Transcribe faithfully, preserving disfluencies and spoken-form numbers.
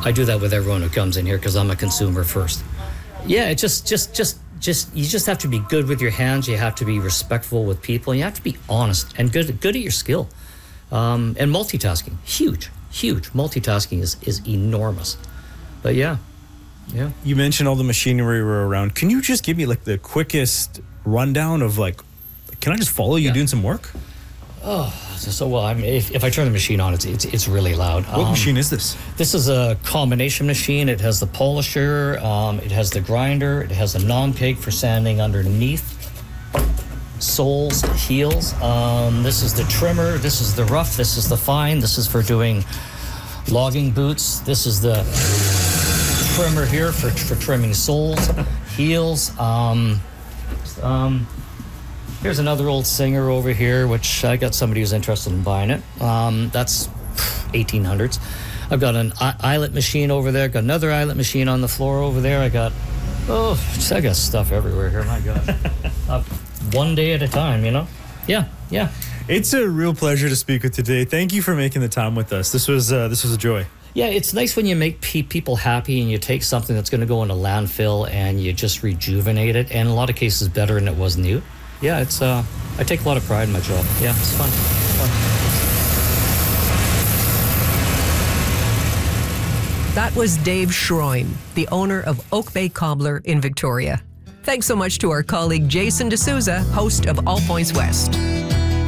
I do that with everyone who comes in here because I'm a consumer first. Yeah, it just, just, just, just, you just have to be good with your hands. You have to be respectful with people. And you have to be honest and good, good at your skill. Um, and multitasking, huge, huge. Multitasking is, is enormous. But yeah, yeah. You mentioned all the machinery were around. Can you just give me like the quickest rundown of like, can I just follow you Yeah. doing some work? Oh, so well. I mean, if, if I turn the machine on, it's it's, it's really loud. What Um, machine is this? This is a combination machine. It has the polisher, um, it has the grinder, it has a non-pig for sanding underneath, soles, heels. Um, this is the trimmer, this is the rough, this is the fine, this is for doing logging boots. This is the trimmer here for, for trimming soles, heels. Um, um, here's another old Singer over here, which I got somebody who's interested in buying it. Um, that's eighteen hundreds. I've got an eye- eyelet machine over there. Got another eyelet machine on the floor over there. I got, oh, I got stuff everywhere here. My God. uh, one day at a time, you know? Yeah, yeah. It's a real pleasure to speak with today. Thank you for making the time with us. This was uh, this was a joy. Yeah, it's nice when you make pe- people happy and you take something that's going to go in a landfill and you just rejuvenate it. And in a lot of cases, better than it was new. Yeah, it's. Uh, I take a lot of pride in my job. Yeah, it's fun. It's fun. That was Dave Schroen, the owner of Oak Bay Cobbler in Victoria. Thanks so much to our colleague Jason D'Souza, host of All Points West.